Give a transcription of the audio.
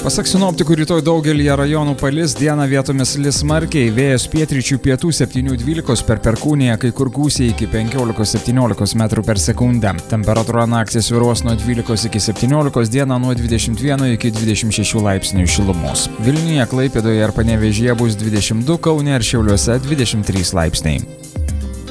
Pasak sinoptikų, rytoj daugelį rajonų palis, dieną vietomis lis smarkiai, vėjas pietryčių pietų 7-12 per perkūniją, kai kur gūsiai iki 15-17 metrų per sekundę. Temperatūra naktį svyruos nuo 12 iki 17, dieną nuo 21 iki 26 laipsnių šilumos. Vilniuje, Klaipėdoje ir Panevėžyje bus 22, Kaune ir Šiauliuose 23 laipsniai.